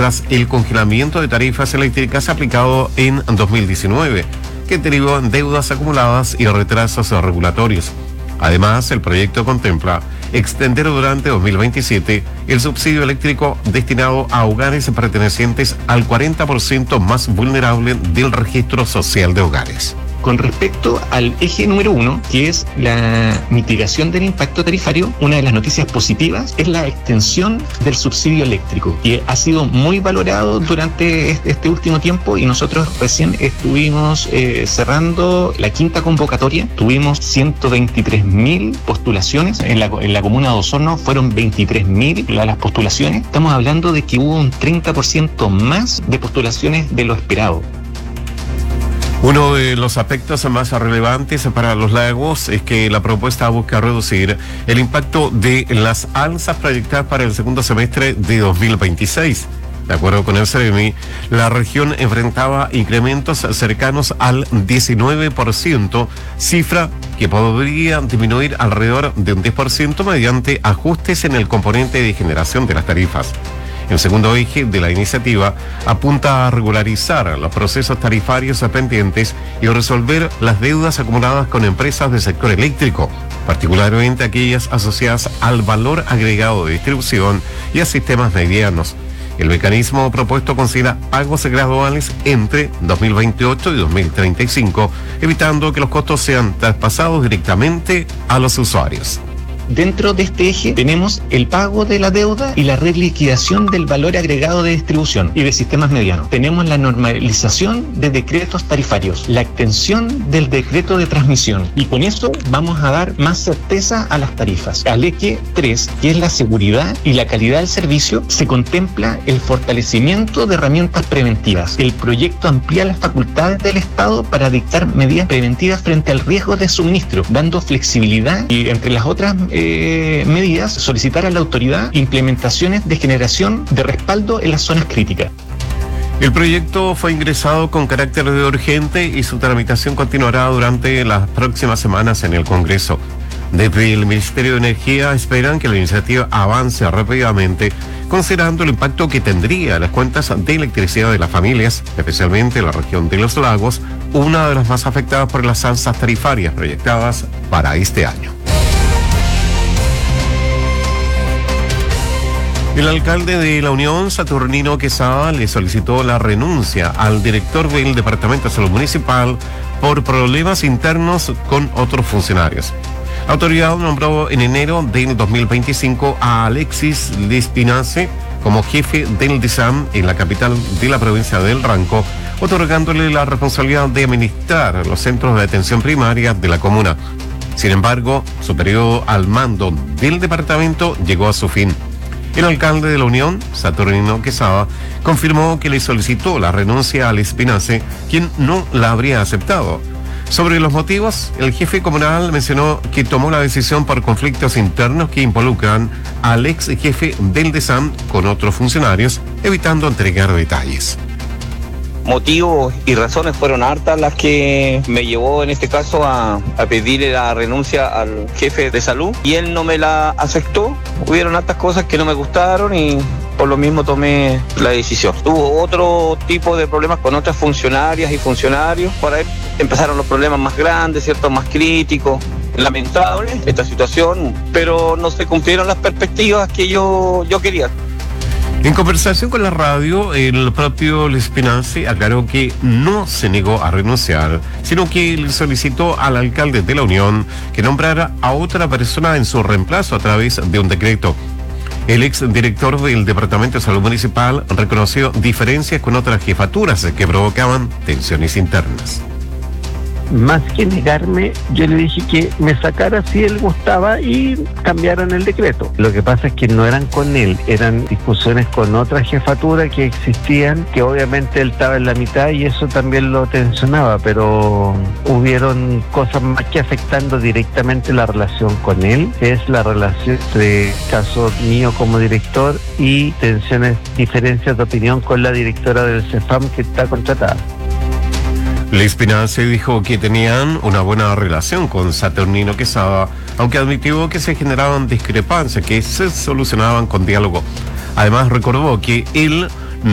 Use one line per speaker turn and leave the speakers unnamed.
tras el congelamiento de tarifas eléctricas aplicado en 2019, que derivó en deudas acumuladas y retrasos regulatorios. Además, el proyecto contempla extender durante 2027 el subsidio eléctrico destinado a hogares pertenecientes al 40% más vulnerable del registro social de hogares.
Con respecto al eje número 1, que es la mitigación del impacto tarifario, una de las noticias positivas es la extensión del subsidio eléctrico, que ha sido muy valorado durante este último tiempo, y nosotros recién estuvimos cerrando la quinta convocatoria. Tuvimos 123.000 postulaciones. En la comuna de Osorno fueron 23.000 las postulaciones. Estamos hablando de que hubo un 30% más de postulaciones de lo esperado.
Uno de los aspectos más relevantes para los lagos es que la propuesta busca reducir el impacto de las alzas proyectadas para el segundo semestre de 2026. De acuerdo con el CEREMI, la región enfrentaba incrementos cercanos al 19%, cifra que podría disminuir alrededor de un 10% mediante ajustes en el componente de generación de las tarifas. El segundo eje de la iniciativa apunta a regularizar los procesos tarifarios pendientes y resolver las deudas acumuladas con empresas del sector eléctrico, particularmente aquellas asociadas al valor agregado de distribución y a sistemas medianos. El mecanismo propuesto considera pagos graduales entre 2028 y 2035, evitando que los costos sean traspasados directamente a los usuarios.
Dentro de este eje tenemos el pago de la deuda y la reliquidación del valor agregado de distribución y de sistemas medianos. Tenemos la normalización de decretos tarifarios, la extensión del decreto de transmisión, y con eso vamos a dar más certeza a las tarifas. Al eje 3, que es la seguridad y la calidad del servicio, se contempla el fortalecimiento de herramientas preventivas. El proyecto amplía las facultades del Estado para dictar medidas preventivas frente al riesgo de suministro, dando flexibilidad y, entre las otras medidas, solicitar a la autoridad implementaciones de generación de respaldo en las zonas críticas.
El proyecto fue ingresado con carácter de urgente y su tramitación continuará durante las próximas semanas en el Congreso. Desde el Ministerio de Energía esperan que la iniciativa avance rápidamente, considerando el impacto que tendría las cuentas de electricidad de las familias, especialmente en la región de los lagos, una de las más afectadas por las alzas tarifarias proyectadas para este año. El alcalde de La Unión, Saturnino Quesada, le solicitó la renuncia al director del Departamento de Salud Municipal por problemas internos con otros funcionarios. La autoridad nombró en enero del 2025 a Alexis Lespinace como jefe del DESAM en la capital de la provincia del Ranco, otorgándole la responsabilidad de administrar los centros de atención primaria de la comuna. Sin embargo, su periodo al mando del departamento llegó a su fin. El alcalde de La Unión, Saturnino Quesada, confirmó que le solicitó la renuncia al Espinace, quien no la habría aceptado. Sobre los motivos, el jefe comunal mencionó que tomó la decisión por conflictos internos que involucran al ex jefe del DESAM con otros funcionarios, evitando entregar detalles.
Motivos y razones fueron hartas las que me llevó en este caso a pedirle la renuncia al jefe de salud, y él no me la aceptó. Hubieron hartas cosas que no me gustaron y por lo mismo tomé la decisión. Hubo otro tipo de problemas con otras funcionarias y funcionarios. Por ahí empezaron los problemas más grandes, ¿cierto? Más críticos. Lamentable esta situación, pero no se cumplieron las perspectivas que yo quería.
En conversación con la radio, el propio Lespinace aclaró que no se negó a renunciar, sino que le solicitó al alcalde de La Unión que nombrara a otra persona en su reemplazo a través de un decreto. El exdirector del Departamento de Salud Municipal reconoció diferencias con otras jefaturas que provocaban tensiones internas.
Más que negarme, yo le dije que me sacara si él gustaba y cambiaran el decreto. Lo que pasa es que no eran con él, eran discusiones con otra jefatura que existían, que obviamente él estaba en la mitad y eso también lo tensionaba, pero hubieron cosas más que afectando directamente la relación con él, que es la relación entre caso mío como director y tensiones, diferencias de opinión con la directora del CEFAM que está contratada.
Lespinace dijo que tenían una buena relación con Saturnino Quesada, aunque admitió que se generaban discrepancias que se solucionaban con diálogo. Además, recordó que él